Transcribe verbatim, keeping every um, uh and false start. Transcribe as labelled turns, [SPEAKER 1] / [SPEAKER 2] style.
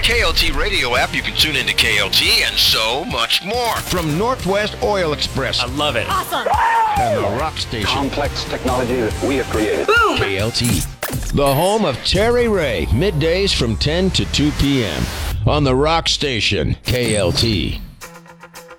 [SPEAKER 1] K L T radio app, you can tune into K L T and so much more.
[SPEAKER 2] From Northwest Oil Express.
[SPEAKER 3] I love it.
[SPEAKER 4] Awesome.
[SPEAKER 2] And the Rock Station.
[SPEAKER 5] Complex technology that we have created.
[SPEAKER 4] Boom.
[SPEAKER 2] K L T. The home of Terry Ray, middays from ten to two p.m. on the Rock Station, K L T.